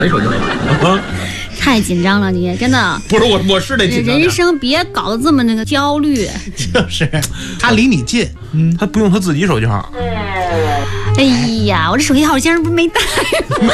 没手机号。 太紧张了，你真的不是我是得紧张点。 人生别搞得这么那个焦虑。 就是他离你近， 他不用他自己手机号。 哎呀，我这手机号竟然不是没带。